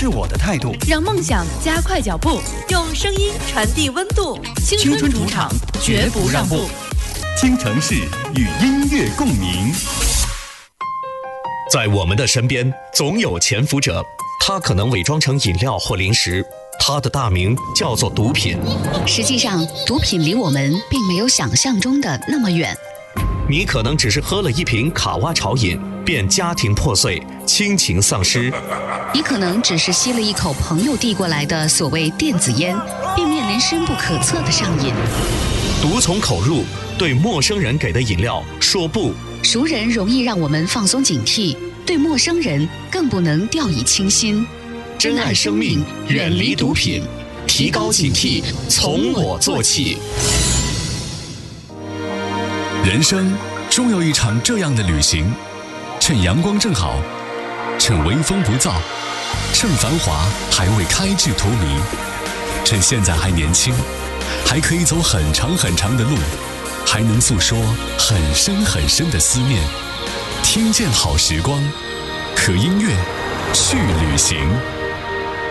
是我的态度， 让梦想加快脚步，用声音传递温度。青春主场，绝不让步。 京城市与音乐共鸣。 在我们的身边，总有潜伏者，他可能伪装成饮料或零食，他的大名叫做毒品。 实际上，毒品离我们并没有想象中的那么远。 你可能只是喝了一瓶卡哇潮饮，便家庭破碎，亲情丧失。 你可能只是吸了一口朋友递过来的所谓电子烟，便面临深不可测的上瘾。 毒从口入，对陌生人给的饮料说不。 熟人容易让我们放松警惕，对陌生人更不能掉以轻心。 珍爱生命，远离毒品，提高警惕，从我做起。 人生终有一场这样的旅行，趁阳光正好，趁微风不燥，趁繁华还未开至荼蘼，趁现在还年轻，还可以走很长很长的路，还能诉说很深很深的思念。听见好时光，和音乐去旅行。